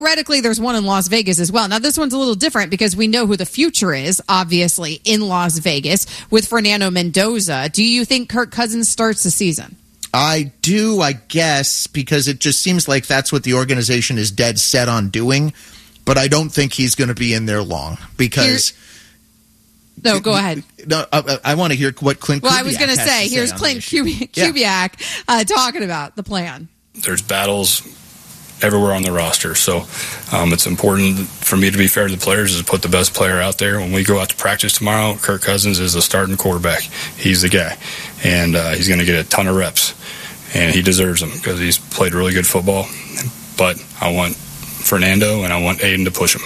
Theoretically, there's one in Las Vegas as well. Now, this one's a little different because we know who the future is, obviously, in Las Vegas with Fernando Mendoza. Do you think Kirk Cousins starts the season? I do, I guess, because it just seems like that's what the organization is dead set on doing. But I don't think he's going to be in there long because... No, go ahead. No, I want to hear what Clint Kubiak Well, I was going to say, here's Clint Kubiak talking about the plan. There's battles everywhere on the roster. So it's important for me to be fair to the players is to put the best player out there. When we go out to practice tomorrow, Kirk Cousins is the starting quarterback. He's the guy. And he's going to get a ton of reps. And he deserves them because he's played really good football. But I want Fernando and I want Aiden to push him.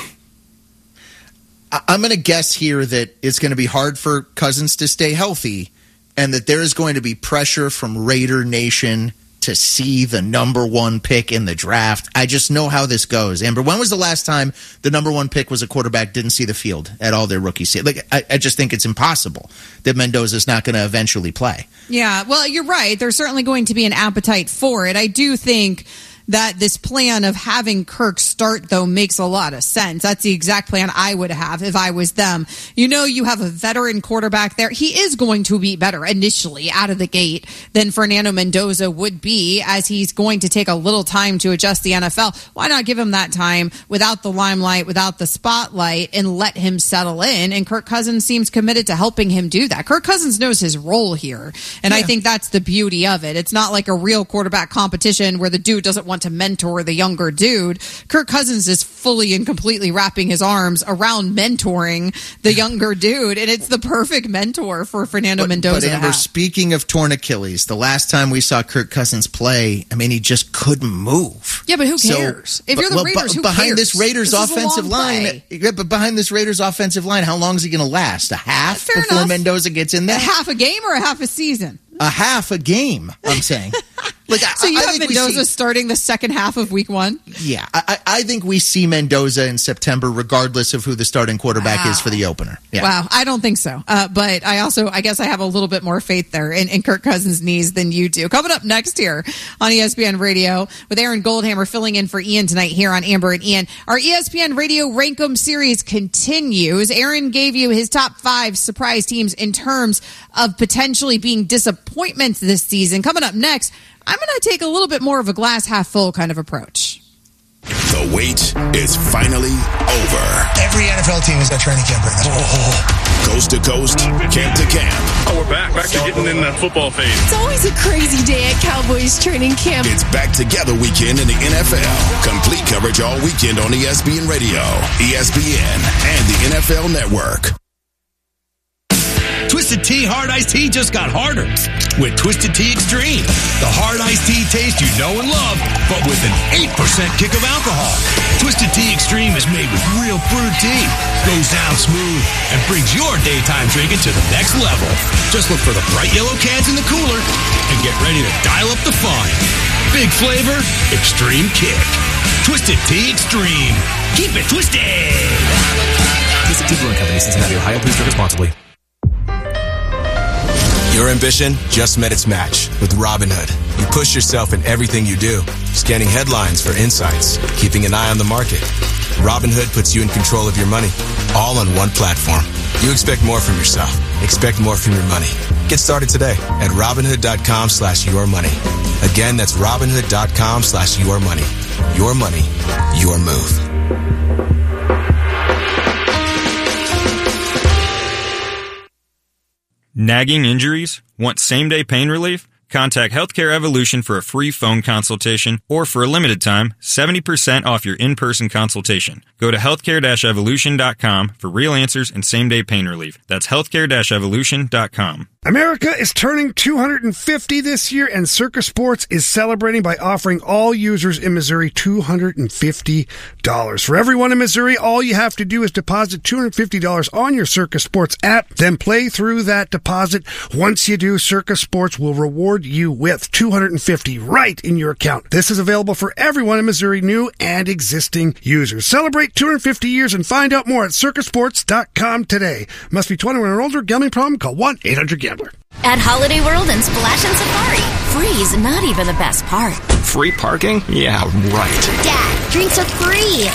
I'm going to guess here that it's going to be hard for Cousins to stay healthy and that there is going to be pressure from Raider Nation to see the number one pick in the draft. I just know how this goes. Amber, when was the last time the number one pick was a quarterback didn't see the field at all their rookie season? Like, I just think it's impossible that Mendoza's not going to eventually play. Yeah, well, you're right. There's certainly going to be an appetite for it. I do think that this plan of having Kirk start, though, makes a lot of sense. That's the exact plan I would have if I was them. You know, you have a veteran quarterback there. He is going to be better initially out of the gate than Fernando Mendoza would be, as he's going to take a little time to adjust the NFL. Why not give him that time without the limelight, without the spotlight, and let him settle in? And Kirk Cousins seems committed to helping him do that. Kirk Cousins knows his role here, and I think that's the beauty of it. It's not like a real quarterback competition where the dude doesn't want to mentor the younger dude. Kirk Cousins is fully and completely wrapping his arms around mentoring the younger dude, and it's the perfect mentor for Fernando Mendoza. But Amber, speaking of torn Achilles, the last time we saw Kirk Cousins play, I mean, he just couldn't move. Yeah, but who cares? If you're the Raiders, who behind cares? This Raiders offensive line, but behind this Raiders offensive line, how long is he going to last? A half before enough. Mendoza gets in there? A half a game or a half a season? A half a game, I'm saying. Like, so you have Mendoza starting the second half of week one? Yeah. I think we see Mendoza in September regardless of who the starting quarterback is for the opener. Yeah. Wow. I don't think so. But I guess I have a little bit more faith there in Kirk Cousins' knees than you do. Coming up next here on ESPN Radio with Aaron Goldhammer filling in for Ian tonight here on Amber and Ian. Our ESPN Radio Rank-'em series continues. Aaron gave you his top 5 surprise teams in terms of potentially being disappointments this season. Coming up next, I'm going to take a little bit more of a glass half full kind of approach. The wait is finally over. Every NFL team is at training camp right now. Coast to coast, camp to camp. Oh, we're back to getting in the football phase. It's always a crazy day at Cowboys training camp. It's back together weekend in the NFL. Complete coverage all weekend on ESPN Radio, ESPN, and the NFL Network. Twisted Tea Hard Iced Tea just got harder with Twisted Tea Extreme. The hard iced tea taste you know and love, but with an 8% kick of alcohol. Twisted Tea Extreme is made with real brewed tea, goes down smooth, and brings your daytime drinking to the next level. Just look for the bright yellow cans in the cooler and get ready to dial up the fun. Big flavor, extreme kick. Twisted Tea Extreme. Keep it twisted. Twisted Tea Brewing Company, Cincinnati, Ohio. Please drink responsibly. Your ambition just met its match with Robinhood. You push yourself in everything you do, scanning headlines for insights, keeping an eye on the market. Robinhood puts you in control of your money, all on one platform. You expect more from yourself. Expect more from your money. Get started today at Robinhood.com/yourmoney. Again, that's Robinhood.com/yourmoney. Your money, your move. Nagging injuries? Want same-day pain relief? Contact Healthcare Evolution for a free phone consultation, or for a limited time, 70% off your in-person consultation. Go to healthcare-evolution.com for real answers and same-day pain relief. That's healthcare-evolution.com. America is turning 250 this year, and Circa Sports is celebrating by offering all users in Missouri $250. For everyone in Missouri, all you have to do is deposit $250 on your Circa Sports app, then play through that deposit. Once you do, Circa Sports will reward you with. 250 right in your account. This is available for everyone in Missouri, new and existing users. Celebrate 250 years and find out more at circusports.com today. Must be 21 or older. Gambling problem? Call 1-800-GAMBLER. At Holiday World and Splash and Safari, free's not even the best part. Free parking? Yeah, right. Dad, drinks are free.